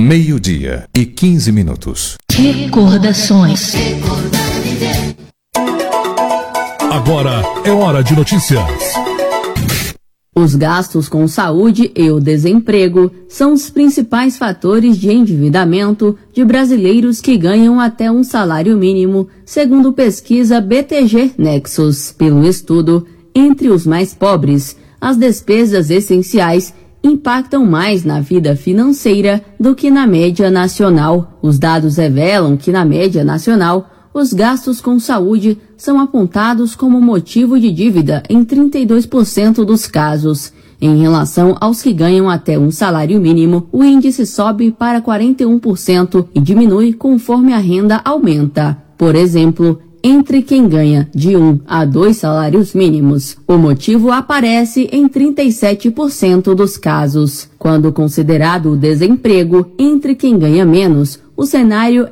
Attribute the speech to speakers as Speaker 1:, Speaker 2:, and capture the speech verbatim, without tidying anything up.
Speaker 1: Meio-dia e quinze minutos.
Speaker 2: Recordações.
Speaker 3: Agora é hora de notícias.
Speaker 4: Os gastos com saúde e o desemprego são os principais fatores de endividamento de brasileiros que ganham até um salário mínimo, segundo pesquisa B T G Nexus. Pelo estudo, entre os mais pobres, as despesas essenciais impactam mais na vida financeira do que na média nacional. Os dados revelam que, na média nacional, os gastos com saúde são apontados como motivo de dívida em trinta e dois por cento dos casos. Em relação aos que ganham até um salário mínimo, o índice sobe para quarenta e um por cento e diminui conforme a renda aumenta. Por exemplo, entre quem ganha de um a dois salários mínimos, o motivo aparece em trinta e sete por cento dos casos. Quando considerado o desemprego, entre quem ganha menos, o cenário